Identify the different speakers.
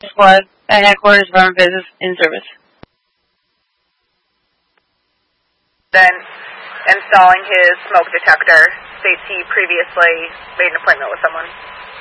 Speaker 1: Squad at headquarters of Armed Business in service.
Speaker 2: Then installing his smoke detector, states he previously made an appointment with someone.